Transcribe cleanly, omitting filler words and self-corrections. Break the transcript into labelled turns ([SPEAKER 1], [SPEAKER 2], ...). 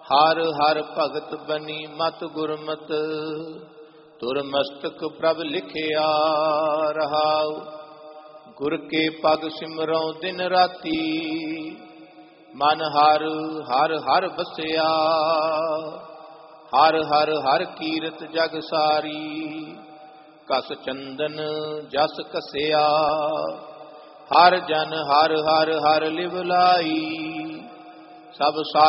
[SPEAKER 1] ਹਰ ਹਰ ਭਗਤ ਬਨੀ ਮਤ ਗੁਰਮਤ, ਤੁਰ ਮਸਤਕ ਪ੍ਰਭ ਲਿਖਿਆ ਰਹਾਉ। ਗੁਰ ਕੇ ਪਗ ਸਿਮਰਉ ਦਿਨ ਰਾਤੀ, ਮਨ ਹਰ ਹਰ ਹਰ ਬਸਿਆ। ਹਰ ਹਰ ਹਰ ਕੀਰਤ ਜਗ ਸਾਰੀ, ਕਸ ਚੰਦਨ ਜਸ ਕਸਿਆ। ਹਰ ਜਨ ਹਰ ਹਰ ਹਰ ਲਿਵ ਲਾਈ, ਸਭ